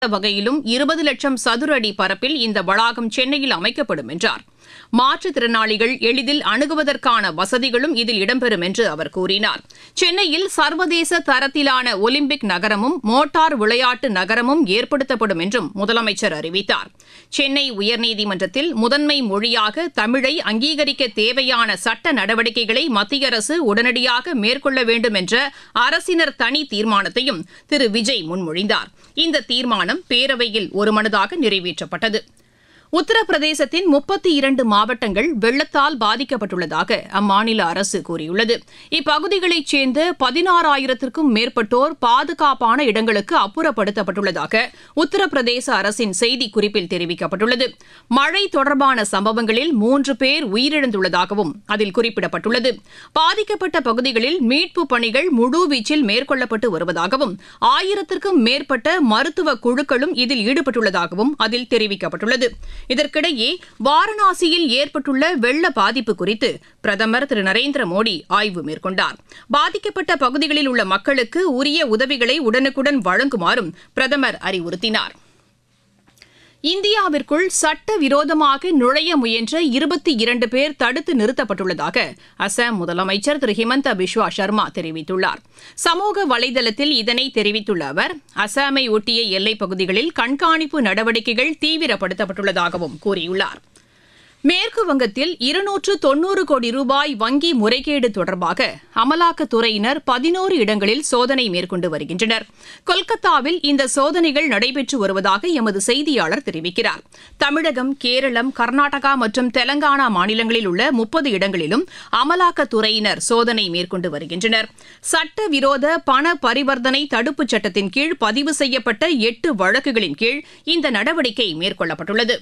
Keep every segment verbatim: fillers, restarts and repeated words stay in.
வகையிலும் இருபது லட்சம் சதுர அடி பரப்பில் இந்த வளாகம் சென்னையில் அமைக்கப்படும் என்றார். மாற்றுத்திறனாளிகள் எளிதில் அணுகுவதற்கான வசதிகளும் இதில் இடம்பெறும் என்று அவர் கூறினார். சென்னையில் சர்வதேச தரத்திலான ஒலிம்பிக் நகரமும் மோட்டார் விளையாட்டு நகரமும் ஏற்படுத்தப்படும் என்றும் முதலமைச்சர் அறிவித்தார். சென்னை உயர்நீதிமன்றத்தில் முதன்மை மொழியாக தமிழை அங்கீகரிக்க தேவையான சட்ட நடவடிக்கைகளை மத்திய அரசு உடனடியாக மேற்கொள்ள வேண்டும் என்ற அரசினர் தனி தீர்மானத்தையும் திரு விஜய் முன்மொழிந்தார். இந்த தீர்மானம் பேரவையில் ஒருமனதாக நிறைவேற்றப்பட்டது. உத்தரப்பிரதேசத்தின் முப்பத்தி இரண்டு மாவட்டங்கள் வெள்ளத்தால் பாதிக்கப்பட்டுள்ளதாக அம்மாநில அரசு கூறியுள்ளது. இப்பகுதிகளைச் சேர்ந்த பதினாறாயிரத்திற்கும் மேற்பட்டோர் பாதுகாப்பான இடங்களுக்கு அப்புறப்படுத்தப்பட்டுள்ளதாக உத்தரப்பிரதேச அரசின் செய்திக்குறிப்பில் தெரிவிக்கப்பட்டுள்ளது. மழை தொடர்பான சம்பவங்களில் மூன்று பேர் உயிரிழந்துள்ளதாகவும் அதில் குறிப்பிடப்பட்டுள்ளது. பாதிக்கப்பட்ட பகுதிகளில் மீட்புப் பணிகள் முழுவீச்சில் மேற்கொள்ளப்பட்டு வருவதாகவும் ஆயிரத்திற்கும் மேற்பட்ட மருத்துவ குழுக்களும் இதில் ஈடுபட்டுள்ளதாகவும் அதில் தெரிவிக்கப்பட்டுள்ளது. இதற்கிடையே வாரணாசியில் ஏற்பட்டுள்ள வெள்ள பாதிப்பு குறித்து பிரதமர் திரு நரேந்திர மோடி ஆய்வு மேற்கொண்டார். பாதிக்கப்பட்ட பகுதிகளில் உள்ள மக்களுக்கு உரிய உதவிகளை உடனுக்குடன் வழங்குமாறும் பிரதமர் அறிவுறுத்தினார். இந்தியாவிற்குள் சட்டவிரோதமாக நுழைய முயன்ற இருபத்தி இரண்டு பேர் தடுத்து நிறுத்தப்பட்டுள்ளதாக அசாம் முதலமைச்சர் திரு ஹிமந்த பிஸ்வா சர்மா தெரிவித்துள்ளார். சமூக வலைதளத்தில் இதனை தெரிவித்துள்ள அவர், அசாமை ஒட்டிய எல்லைப் பகுதிகளில் கண்காணிப்பு நடவடிக்கைகள் தீவிரப்படுத்தப்பட்டுள்ளதாகவும் கூறியுள்ளார். மேற்கு வங்கத்தில் இருநூற்று தொன்னூறு கோடி ரூபாய் வங்கி முறைகேடு தொடர்பாக அமலாக்கத்துறையினர் பதினோரு இடங்களில் சோதனை மேற்கொண்டு வருகின்றனர். கொல்கத்தாவில் இந்த சோதனைகள் நடைபெற்று வருவதாக எமது செய்தியாளர் தெரிவிக்கிறார். தமிழகம், கேரளம், கர்நாடகா மற்றும் தெலங்கானா மாநிலங்களில் உள்ள முப்பது இடங்களிலும் அமலாக்கத்துறையினர் சோதனை மேற்கொண்டு வருகின்றனர். சட்டவிரோத பண பரிவர்த்தனை தடுப்புச் சட்டத்தின் கீழ் பதிவு செய்யப்பட்ட எட்டு வழக்குகளின் கீழ் இந்த நடவடிக்கை மேற்கொள்ளப்பட்டுள்ளது.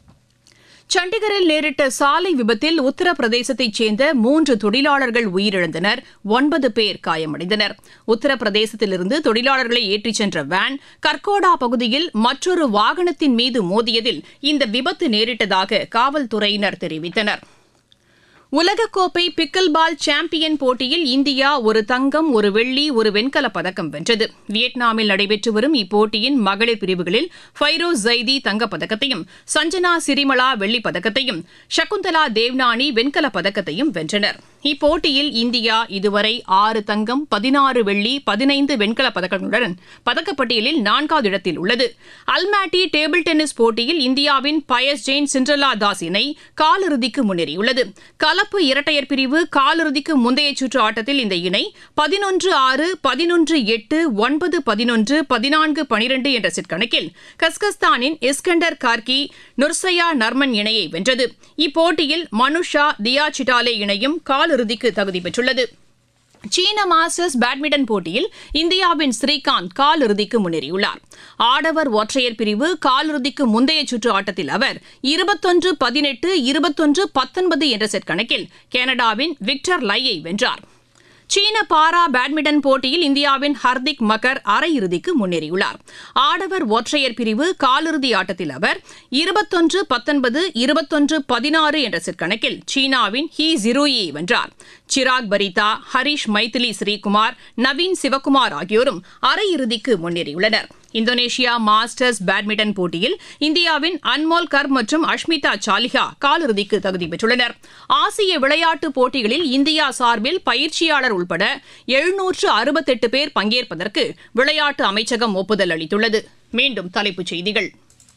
சண்டிகரில் நேரிட்ட சாலை விபத்தில் உத்தரப்பிரதேசத்தைச் சேர்ந்த மூன்று தொழிலாளர்கள் உயிரிழந்தனர். ஒன்பது பேர் காயமடைந்தனர். உத்தரப்பிரதேசத்திலிருந்து தொழிலாளர்களை ஏற்றிச் சென்ற வேன் கர்கோடா பகுதியில் மற்றொரு வாகனத்தின் மீது மோதியதில் இந்த விபத்து நேரிட்டதாக காவல்துறையினர் தெரிவித்தனர். உலகக்கோப்பை பிக்கில் பால் சாம்பியன் போட்டியில் இந்தியா ஒரு தங்கம், ஒரு வெள்ளி, ஒரு வெண்கலப் பதக்கம் வென்றது. வியட்நாமில் நடைபெற்று வரும் இப்போட்டியின் மகளிர் பிரிவுகளில் ஃபைரோஸ் ஜைதி தங்கப்பதக்கத்தையும், சஞ்சனா சிரிமலா வெள்ளிப் பதக்கத்தையும், சகுந்தலா தேவ்னானி வெண்கலப் பதக்கத்தையும் வென்றனர். இப்போட்டியில் இந்தியா இதுவரை ஆறு தங்கம், பதினாறு வெள்ளி, பதினைந்து வெண்கலப் பதக்கங்களுடன் பதக்கப்பட்டியலில் நான்காவது இடத்தில் உள்ளது. அல்மாட்டி டேபிள் டென்னிஸ் போட்டியில் இந்தியாவின் பயஸ் ஜெயின் சிண்ட்ரலா தாஸ் இணை காலிறுதிக்கு முன்னேறியுள்ளது. கலப்பு இரட்டையர் பிரிவு காலிறுதிக்கு முந்தைய சுற்று ஆட்டத்தில் இந்த இணை பதினொன்று ஆறு, பதினொன்று எட்டு, ஒன்பது பதினொன்று, பதினான்கு பனிரெண்டு என்ற செட் கணக்கில் கஸ்கஸ்தானின் இஸ்கண்டர் கார்கி நுர்சயா நர்மன் இணையை வென்றது. இப்போட்டியில் மனுஷா தியா சிட்டாலே இணையும் காலிறுதிக்கு தகுதி பெற்றுள்ளது. சீன மாஸ்டர்ஸ் பேட்மிண்டன் போட்டியில் இந்தியாவின் ஸ்ரீகாந்த் காலிறுதிக்கு முன்னேறியுள்ளார். ஆடவர் ஒற்றையர் பிரிவு காலிறுதிக்கு முந்தைய சுற்று ஆட்டத்தில் அவர் இருபத்தொன்று பதினெட்டு, இருபத்தொன்று பத்தொன்பது என்ற செட் கணக்கில் கனடாவின் விக்டர் லையை வென்றார். சீன பாரா பேட்மிண்டன் போட்டியில் இந்தியாவின் ஹர்திக் மக்கர் அரையிறுதிக்கு முன்னேறியுள்ளார். ஆடவர் ஒற்றையர் பிரிவு காலிறுதி ஆட்டத்தில் அவர் இருபத்தொன்று பத்தொன்பது, இருபத்தொன்று பதினாறு என்ற செட் கணக்கில் சீனாவின் ஹி ஜிருயை வென்றார். சிராக் பரிதா, ஹரிஷ் மைதிலி ஸ்ரீகுமார், நவீன் சிவகுமார் ஆகியோரும் அரையிறுதிக்கு முன்னேறியுள்ளனர். இந்தோனேஷியா மாஸ்டர்ஸ் பேட்மிண்டன் போட்டியில் இந்தியாவின் அன்மோல் கர் மற்றும் அஷ்மிதா சாலிஹா காலிறுதிக்கு தகுதி பெற்றுள்ளனர். ஆசிய விளையாட்டுப் போட்டிகளில் இந்தியா சார்பில் பயிற்சியாளர் உள்பட எழுநூற்று அறுபத்தெட்டு பேர் பங்கேற்பதற்கு விளையாட்டு அமைச்சகம் ஒப்புதல் அளித்துள்ளது. மீண்டும் தலைப்புச் செய்திகள்.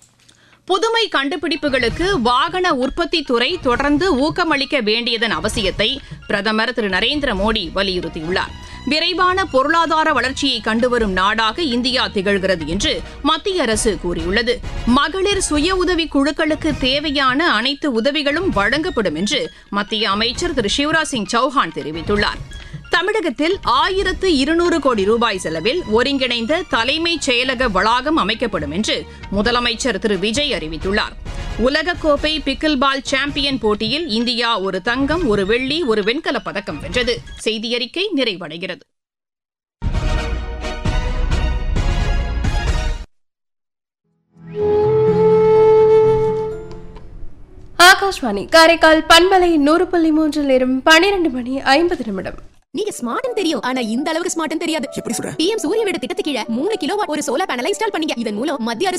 புதுமை கண்டுபிடிப்புகளுக்கு வாகன உற்பத்தி துறை தொடர்ந்து ஊக்கமளிக்க வேண்டியதன் அவசியத்தை பிரதமர் திரு நரேந்திர மோடி வலியுறுத்தியுள்ளார். விரைவான பொருளாதார வளர்ச்சியை கண்டுவரும் நாடாக இந்தியா திகழ்கிறது என்று மத்திய அரசு கூறியுள்ளது. மகளிர் சுய உதவி குழுக்களுக்கு தேவையான அனைத்து உதவிகளும் வழங்கப்படும் என்று மத்திய அமைச்சர் திரு சிவராஜ் சிங் சௌஹான் தெரிவித்துள்ளார். தமிழகத்தில் ஆயிரத்து இருநூறு கோடி ரூபாய் செலவில் ஒருங்கிணைந்த தலைமைச் செயலக வளாகம் அமைக்கப்படும் என்று முதலமைச்சர் திரு விஜய் அறிவித்துள்ளார். உலகக்கோப்பை பிக்கில் பால் சாம்பியன் போட்டியில் இந்தியா ஒரு தங்கம், ஒரு வெள்ளி, ஒரு வெண்கலப் பதக்கம் வென்றது. செய்தியறிக்கை நிறைவடைகிறது. ஆகாஷ்வாணி காரைக்கால் பண்பலை நூறு புள்ளி மூன்றில் நேரம் பனிரெண்டு மணி ஐம்பது நிமிடம். நீங்க ஸ்மார்ட்னு தெரியும், ஆனா இந்த அளவுக்கு ஸ்மார்ட்னு தெரியாது. எப்படி சொல்ற? பிஎம் சூரிய வீடு திட்டத்துக்கு கீழ மூணு கிலோவாட் ஒரு சோலார் பேனலை இன்ஸ்டால் பண்ணீங்க. இதன் மூலம் மத்திய அரசு